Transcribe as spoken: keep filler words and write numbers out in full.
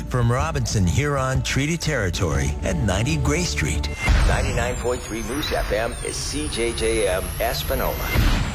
from Robinson Huron Treaty Territory at ninety Gray Street. ninety-nine point three Moose F M is C J J M Espanola.